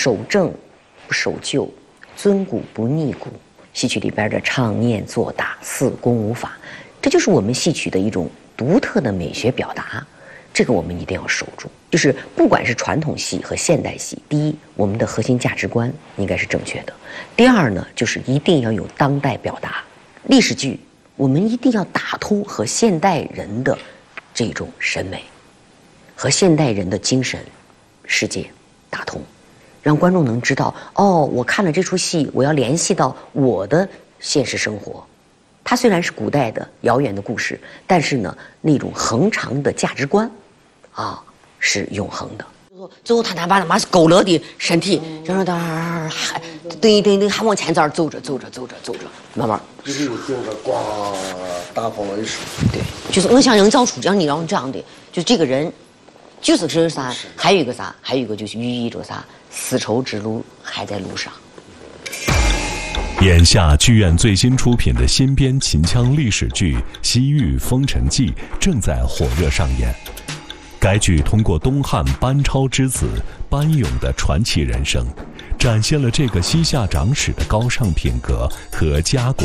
守正不守旧，尊古不逆古。戏曲里边的唱念做打四功五法，这就是我们戏曲的一种独特的美学表达。这个我们一定要守住。就是不管是传统戏和现代戏，第一，我们的核心价值观应该是正确的；第二呢，就是一定要有当代表达。历史剧我们一定要打通和现代人的这种审美和现代人的精神世界打通，让观众能知道，哦，我看了这出戏，我要联系到我的现实生活。它虽然是古代的遥远的故事，但是呢，那种恒长的价值观是永恒的。最后他把他妈佝偻的身体，然后还对，还往前走着，慢慢就是听着呱大炮一声， 对，就是我想营造出这样的，就这个人，就是这啥，还有一个就是寓意着啥，丝绸之路还在路上。 眼下剧院最新出品的新编秦腔历史剧《西域风尘记》正在火热上演。该剧通过东汉班超之子班勇的传奇人生，展现了这个西夏长史的高尚品格和家国